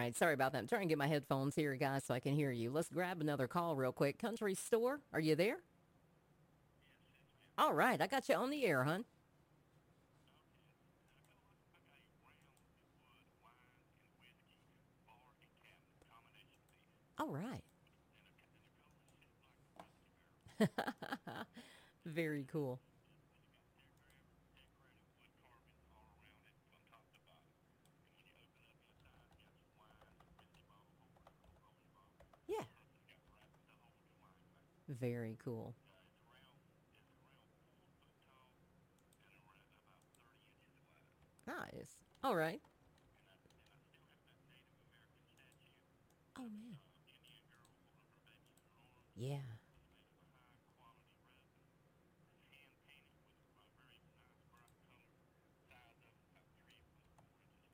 right. Sorry about that. I'm trying to get my headphones here, guys, so I can hear you. Let's grab another call real quick. Country Store, are you there? All right. I got you on the air, hon. All right. Very cool. Yeah. Very cool. Nice. All right. Oh, man. Yeah.